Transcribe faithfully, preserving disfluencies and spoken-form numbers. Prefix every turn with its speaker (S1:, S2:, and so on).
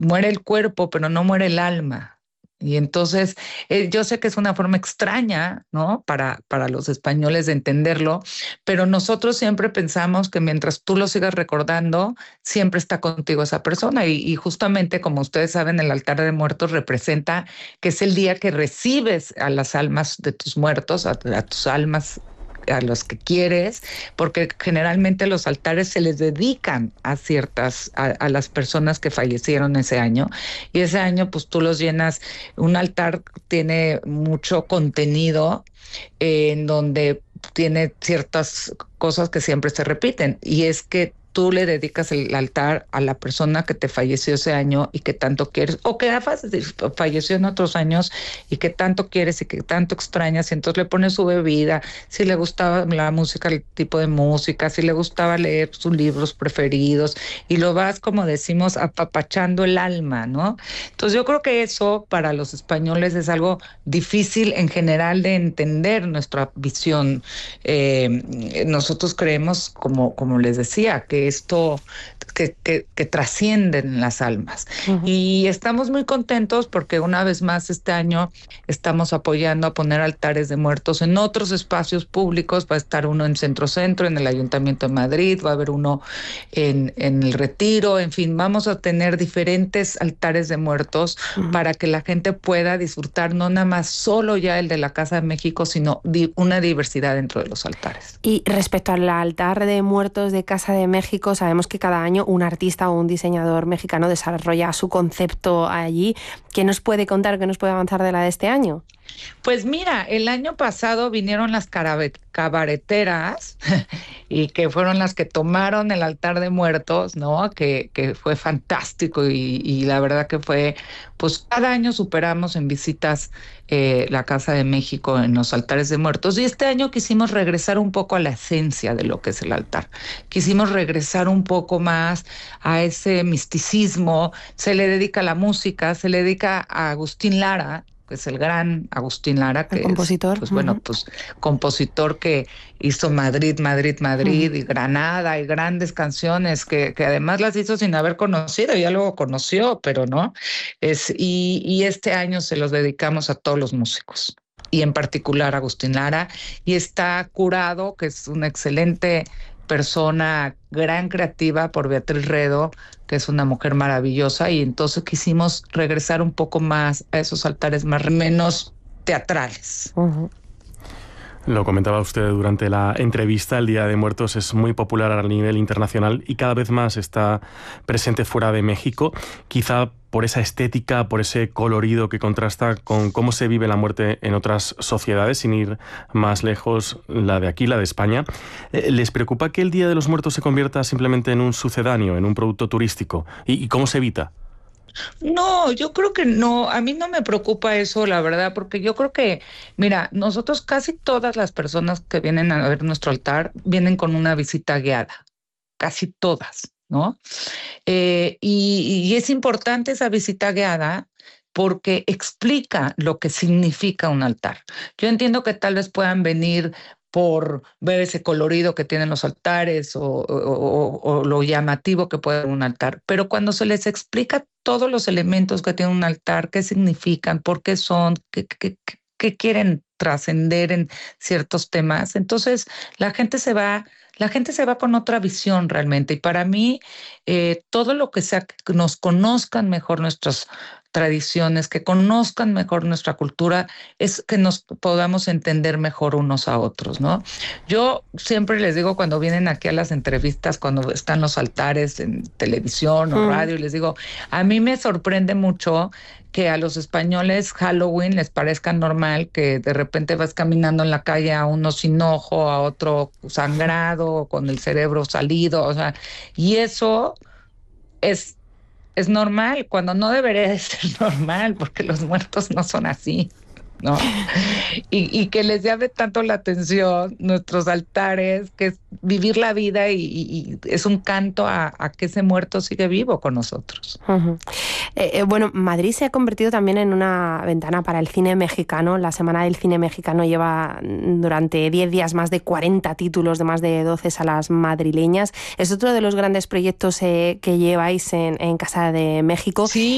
S1: muere el cuerpo, pero no muere el alma. Y entonces, eh, yo sé que es una forma extraña, ¿no? Para, para los españoles de entenderlo, pero nosotros siempre pensamos que mientras tú lo sigas recordando, siempre está contigo esa persona. Y, y justamente, como ustedes saben, el altar de muertos representa que es el día que recibes a las almas de tus muertos, a, a tus almas a los que quieres, porque generalmente los altares se les dedican a ciertas, a, a las personas que fallecieron ese año, y ese año pues tú los llenas. Un altar tiene mucho contenido, eh, en donde tiene ciertas cosas que siempre se repiten, y es que tú le dedicas el altar a la persona que te falleció ese año y que tanto quieres, o que falleció en otros años y que tanto quieres y que tanto extrañas, y entonces le pones su bebida, si le gustaba la música, el tipo de música, si le gustaba leer sus libros preferidos, y lo vas, como decimos, apapachando el alma, ¿no? Entonces yo creo que eso para los españoles es algo difícil en general de entender nuestra visión. Eh, nosotros creemos, como, como les decía, que esto, que, que, que trascienden las almas. Uh-huh. Y estamos muy contentos porque una vez más este año estamos apoyando a poner altares de muertos en otros espacios públicos. Va a estar uno en Centro Centro, en el Ayuntamiento de Madrid, va a haber uno en, en el Retiro, en fin, vamos a tener diferentes altares de muertos uh-huh. para que la gente pueda disfrutar no nada más solo ya el de la Casa de México, sino di- una diversidad dentro de los altares.
S2: Y respecto al altar de muertos de Casa de México, sabemos que cada año un artista o un diseñador mexicano desarrolla su concepto allí. ¿Qué nos puede contar, qué nos puede avanzar de la de este año?
S1: Pues mira, el año pasado vinieron las cabareteras y que fueron las que tomaron el altar de muertos, ¿no? Que, que fue fantástico, y, y la verdad que fue, pues cada año superamos en visitas eh, la Casa de México en los altares de muertos, y este año quisimos regresar un poco a la esencia de lo que es el altar. Quisimos regresar un poco más a ese misticismo. Se le dedica la música, se le dedica a Agustín Lara, que es el gran Agustín Lara, que
S2: el compositor.
S1: es, pues bueno, uh-huh. pues compositor que hizo Madrid, Madrid, Madrid, uh-huh. y Granada, y grandes canciones que, que además las hizo sin haber conocido, ya luego conoció, pero no. Es, y, y este año se los dedicamos a todos los músicos, y en particular a Agustín Lara, y está curado, que es una excelente persona, gran creativa, por Beatriz Redo, que es una mujer maravillosa, y entonces quisimos regresar un poco más a esos altares más menos teatrales.
S2: Uh-huh.
S3: Lo comentaba usted durante la entrevista, el Día de Muertos es muy popular a nivel internacional y cada vez más está presente fuera de México, quizá por esa estética, por ese colorido que contrasta con cómo se vive la muerte en otras sociedades, sin ir más lejos, la de aquí, la de España. ¿Les preocupa que el Día de los Muertos se convierta simplemente en un sucedáneo, en un producto turístico? ¿Y, y cómo se evita?
S1: No, yo creo que no, a mí no me preocupa eso, la verdad, porque yo creo que, mira, nosotros casi todas las personas que vienen a ver nuestro altar vienen con una visita guiada, casi todas, ¿no? Eh, y, y es importante esa visita guiada porque explica lo que significa un altar. Yo entiendo que tal vez puedan venir por ver ese colorido que tienen los altares o, o, o, o lo llamativo que puede un altar, pero cuando se les explica todos los elementos que tiene un altar, qué significan, por qué son, qué, qué, qué quieren trascender en ciertos temas, entonces la gente se va, la gente se va con otra visión realmente. Y para mí, eh, todo lo que sea que nos conozcan mejor nuestros tradiciones, que conozcan mejor nuestra cultura, es que nos podamos entender mejor unos a otros, ¿no? Yo siempre les digo cuando vienen aquí a las entrevistas, cuando están los altares en televisión o radio, mm. les digo, a mí me sorprende mucho que a los españoles Halloween les parezca normal que de repente vas caminando en la calle a uno sin ojo, a otro sangrado, con el cerebro salido, o sea, y eso es Es normal, cuando no debería de ser normal, porque los muertos no son así, ¿no? Y, y que les llame tanto la atención nuestros altares, que es vivir la vida, y, y es un canto a, a que ese muerto sigue vivo con nosotros.
S2: Uh-huh. Eh, eh, bueno, Madrid se ha convertido también en una ventana para el cine mexicano. La Semana del Cine Mexicano lleva durante diez días más de cuarenta títulos de más de doce salas madrileñas. Es otro de los grandes proyectos eh, que lleváis en, en Casa de México.
S1: Sí.